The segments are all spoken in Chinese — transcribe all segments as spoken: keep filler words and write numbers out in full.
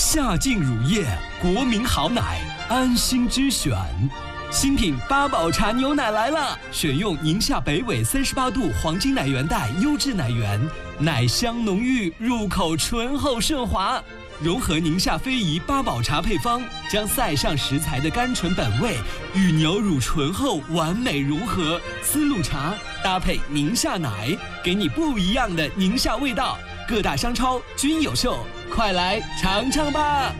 夏净乳业，国民好奶，安心之选。新品八宝茶牛奶来了，选用宁夏北纬三十八度黄金奶源带优质奶源，奶香浓郁，入口醇厚顺滑。融合宁夏非遗八宝茶配方，将塞上食材的甘醇本味与牛乳醇厚完美融合。丝路茶搭配宁夏奶，给你不一样的宁夏味道。各大商超均有售，快来尝尝吧！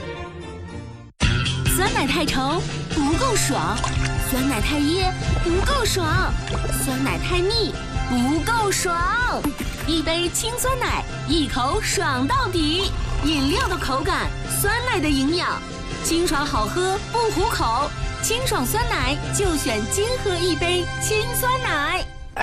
酸奶太稠不够爽，酸奶太噎不够爽，酸奶太腻不够爽。一杯清酸奶，一口爽到底。饮料的口感，酸奶的营养，清爽好喝不糊口。清爽酸奶就选金河一杯清酸奶。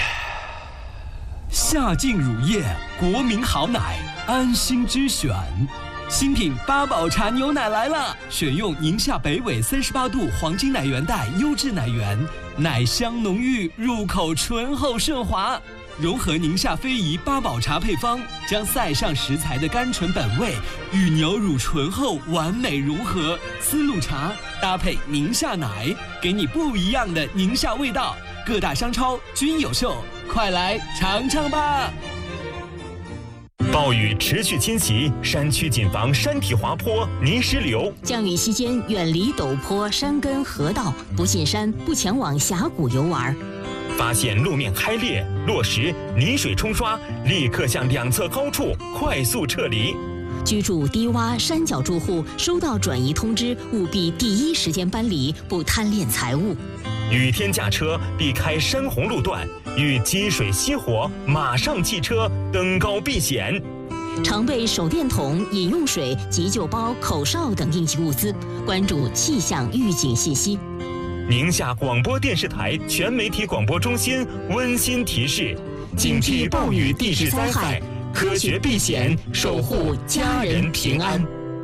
夏净乳业，国民好奶，安心之选。新品八宝茶牛奶来了，选用宁夏北纬三十八度黄金奶源带优质奶源，奶香浓郁，入口醇厚顺滑。融合宁夏非遗八宝茶配方，将塞上食材的甘醇本味与牛乳醇厚完美融合。丝路茶搭配宁夏奶，给你不一样的宁夏味道。各大商超均有售，快来尝尝吧！ 暴雨持续侵袭，山区谨防山体滑坡、泥石流。 降雨期间远离陡坡、山根、河道，不进山，不前往峡谷游玩。 发现路面开裂、落石、泥水冲刷，立刻向两侧高处快速撤离。 居住低洼山脚住户收到转移通知，务必第一时间搬离，不贪恋财物。 雨天驾车避开山洪路段，遇积水熄火马上弃车，登高避险。 常备手电筒、饮用水、急救包、口哨等应急物资，关注气象预警信息。 宁夏广播电视台全媒体广播中心温馨提示：警惕暴雨地质灾害，科学避险，守护家人平安。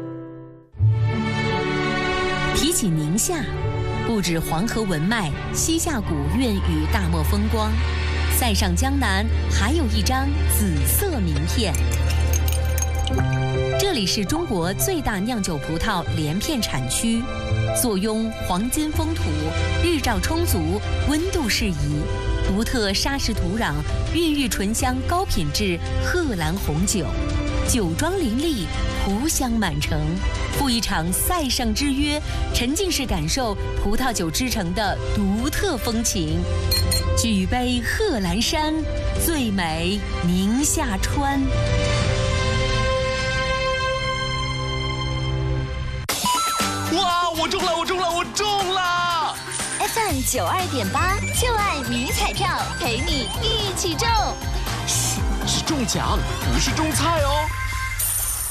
提起宁夏，不止黄河文脉、西夏古韵与大漠风光，塞上江南还有一张紫色名片。这里是中国最大酿酒葡萄连片产区，坐拥黄金风土，日照充足，温度适宜，独特沙石土壤孕育醇香高品质贺兰红酒，酒庄林立，葡香满城。赴一场塞上之约，沉浸式感受葡萄酒之城的独特风情。举杯贺兰山，最美宁夏川。 哇！我中了！我中了！我中了 ！F M 九二点八，就爱迷彩票，陪你一起中。 嘘，是中奖，不是中菜哦。